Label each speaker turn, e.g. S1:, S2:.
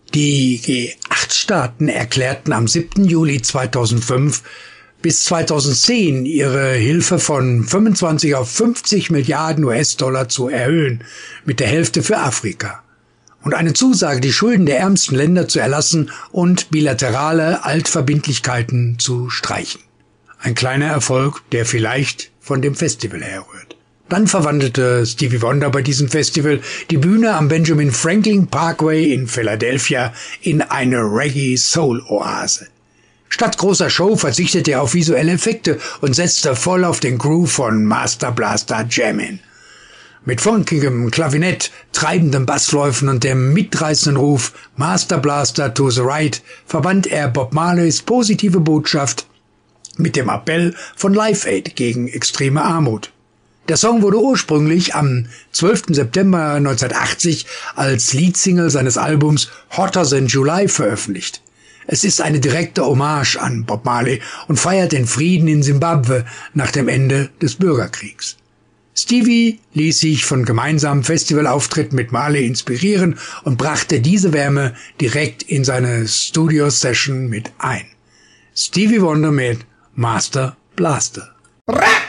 S1: Die G8-Staaten erklärten am 7. Juli 2005 bis 2010 ihre Hilfe von 25 auf 50 Milliarden US-Dollar zu erhöhen, mit der Hälfte für Afrika. Und eine Zusage, die Schulden der ärmsten Länder zu erlassen und bilaterale Altverbindlichkeiten zu streichen. Ein kleiner Erfolg, der vielleicht von dem Festival herrührt. Dann verwandelte Stevie Wonder bei diesem Festival die Bühne am Benjamin Franklin Parkway in Philadelphia in eine Reggae-Soul-Oase. Statt großer Show verzichtete er auf visuelle Effekte und setzte voll auf den Groove von Master Blaster Jammin'. Mit funkigem Klavinett, treibenden Bassläufen und dem mitreißenden Ruf Master Blaster to the Right verband er Bob Marleys positive Botschaft mit dem Appell von Live Aid gegen extreme Armut. Der Song wurde ursprünglich am 12. September 1980 als Leadsingle seines Albums Hotter Than July veröffentlicht. Es ist eine direkte Hommage an Bob Marley und feiert den Frieden in Simbabwe nach dem Ende des Bürgerkriegs. Stevie ließ sich von gemeinsamen Festivalauftritten mit Marley inspirieren und brachte diese Wärme direkt in seine Studio-Session mit ein. Stevie Wonder mit Master Blaster.